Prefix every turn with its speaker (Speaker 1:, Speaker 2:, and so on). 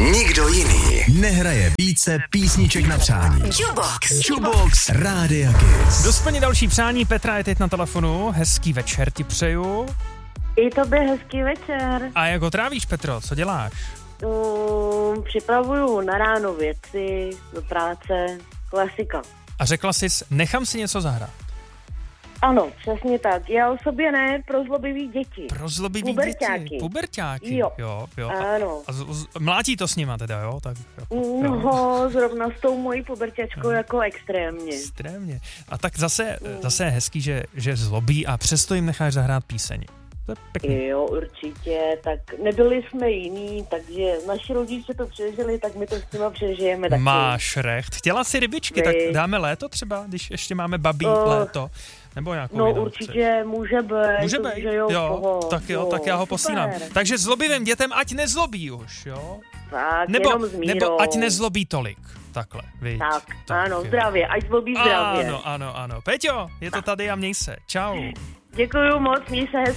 Speaker 1: Nikdo jiný nehraje více písniček na přání. Jukebox Rádia Kiss.
Speaker 2: Dosplně další přání. Petra je teď na telefonu. Hezký večer ti přeju.
Speaker 3: I tobě hezký večer.
Speaker 2: A jak ho trávíš, Petro? Co děláš?
Speaker 3: Připravuju na ráno věci, do práce, klasika.
Speaker 2: A řekla jsi, nechám si něco zahrát.
Speaker 3: Ano, přesně tak. Já o sobě ne, pro zlobivý děti.
Speaker 2: Pro zlobivý děti? Puberťáky. Jo.
Speaker 3: Ano.
Speaker 2: A mlátí to s nima teda, jo? Tak, jo.
Speaker 3: No, zrovna s tou mojí puberťačkou jako extrémně.
Speaker 2: Extrémně. A tak zase je hezký, že zlobí a přesto jim necháš zahrát píseň. To je pěkný.
Speaker 3: Jo, určitě. Tak nebyli jsme jiní, takže naši rodiče to přežili, tak my to s nima přežijeme taky.
Speaker 2: Máš recht. Chtěla si rybičky, tak dáme léto třeba, když ještě máme babí léto. Nebo nějakou
Speaker 3: no
Speaker 2: jinou
Speaker 3: určitě může být.
Speaker 2: Jo, tak já ho posílám. Takže zlobivým dětem ať nezlobí už, jo? Tak, nebo ať nezlobí tolik. Takhle, víš.
Speaker 3: Tak ano, zdravě, ať zlobí zdravě.
Speaker 2: Ano. Peťo, je to tady a měj se. Čau.
Speaker 3: Děkuju moc, měj se hezky.